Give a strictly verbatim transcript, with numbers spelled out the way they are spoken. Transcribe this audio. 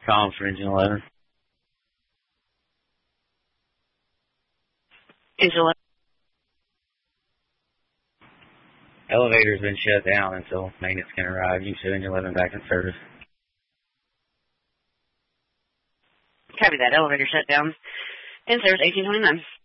Calling for engine eleven. Engine eleven. Elevator's been shut down until maintenance can arrive. You should engine eleven back in service. Copy that. Elevator shut down. In service eighteen twenty-nine.